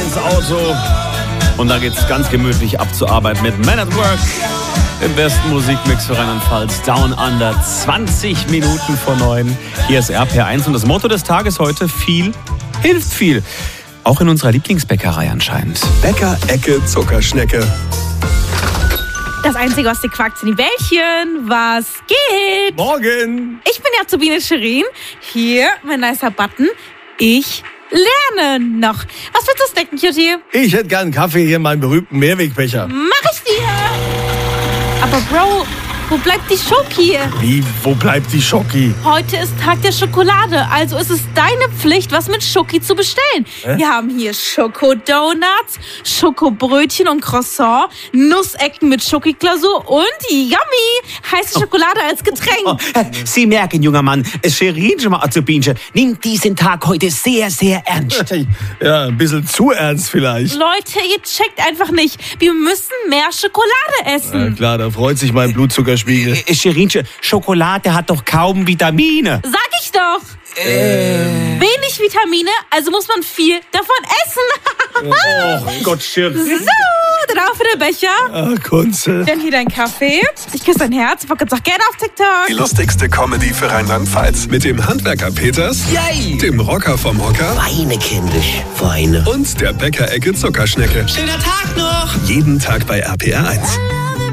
ins Auto. Und da geht's ganz gemütlich ab zur Arbeit mit Man at Work. Im besten Musikmix für Rheinland-Pfalz. Down Under, 20 Minuten vor 9. Hier ist RPR1 und das Motto des Tages heute: viel hilft viel. Auch in unserer Lieblingsbäckerei anscheinend. Bäcker-Ecke Zuckerschnecke. Das Einzige, was dir quackt, sind die Bällchen. Was geht? Morgen! Ich bin ja Sabine Scherin. Hier, mein nicer Button. Ich lerne noch. Was willst du snacken, Cutie? Ich hätte gern einen Kaffee hier in meinem berühmten Mehrwegbecher. Mach ich dir! Aber Bro, wo bleibt die Schoki? Wie, wo bleibt die Schoki? Heute ist Tag der Schokolade, also ist es deine Pflicht, was mit Schoki zu bestellen. Wir haben hier Schokodonuts, Schokobrötchen und Croissant, Nussecken mit Schokiglasur und yummy, heiße Schokolade als Getränk. Sie merken, junger Mann, Scherin schon mal Azubinchen nimmt diesen Tag heute sehr, sehr ernst. Ja, ein bisschen zu ernst vielleicht. Leute, ihr checkt einfach nicht. Wir müssen mehr Schokolade essen. Ja, klar, da freut sich mein Blutzuckerspiegel. Scherinchen, Schokolade hat doch kaum Vitamine. Sag ich doch. Wenig Vitamine, also muss man viel davon essen. Oh Gott, Schirr. So, drauf für den Becher. Ah, Kunze. Dann hier dein Kaffee. Ich küsse dein Herz. Folgt uns auch gerne auf TikTok. Die lustigste Comedy für Rheinland-Pfalz. Mit dem Handwerker Peters, Yay! dem Rocker vom Hocker Weine, kindisch, weine. und der Bäcker-Ecke Zuckerschnecke. Schöner Tag noch! Jeden Tag bei RPR1.